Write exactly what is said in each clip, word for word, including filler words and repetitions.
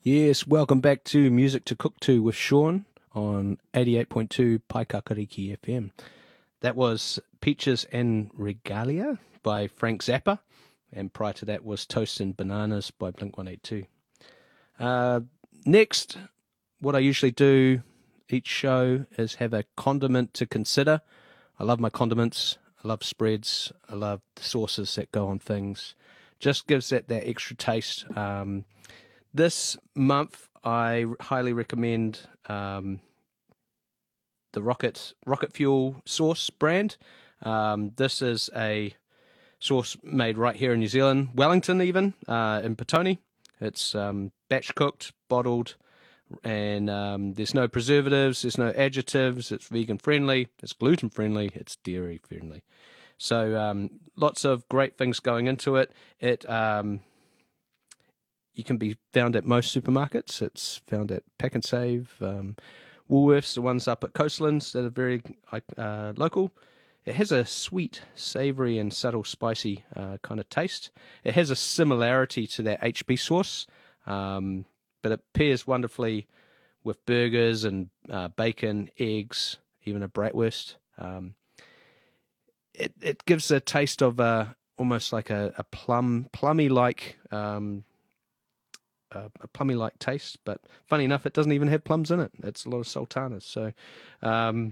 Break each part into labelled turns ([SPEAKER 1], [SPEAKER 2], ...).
[SPEAKER 1] Yes, welcome back to Music to Cook To with Sean on eighty-eight point two Paikakariki F M. That was Peaches and Regalia by Frank Zappa, and prior to that was Toast and Bananas by Blink one eighty-two. Uh, next, what I usually do each show is have a condiment to consider. I love my condiments, I love spreads, I love the sauces that go on things. Just gives that that extra taste. Um, This month, I highly recommend um, the Rocket Rocket Fuel sauce brand. Um, this is a sauce made right here in New Zealand, Wellington even, uh, in Petone. It's um, batch cooked, bottled, and um, there's no preservatives, there's no adjectives. It's vegan friendly, it's gluten friendly, it's dairy friendly. So um, lots of great things going into it. It um, You can be found at most supermarkets. It's found at Pack and Save, um, Woolworths, the ones up at Coastlands that are very uh, local. It has a sweet, savoury and subtle spicy uh, kind of taste. It has a similarity to that H P sauce, um, but it pairs wonderfully with burgers and uh, bacon, eggs, even a bratwurst. Um, it, it gives a taste of a, almost like a, a plum, plummy-like um, a, a plummy-like taste, but funny enough, it doesn't even have plums in it. It's a lot of sultanas. So, um,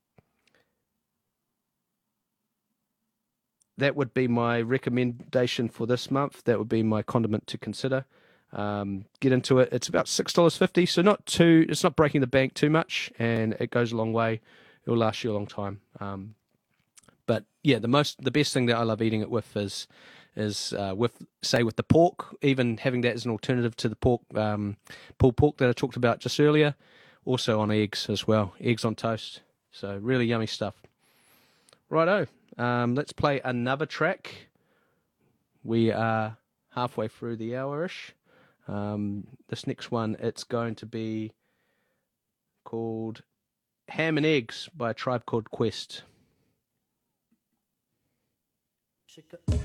[SPEAKER 1] that would be my recommendation for this month. That would be my condiment to consider. Um, get into it. It's about six dollars fifty, so not too. It's not breaking the bank too much, and it goes a long way. It will last you a long time. Um, but yeah, the most, the best thing that I love eating it with is is uh, with, say, with the pork, even having that as an alternative to the pork, um, pulled pork that I talked about just earlier. Also on eggs as well, eggs on toast. So really yummy stuff. Righto, um, let's play another track. We are halfway through the hour-ish. Um, this next one, it's going to be called Ham and Eggs by a Tribe Called Quest.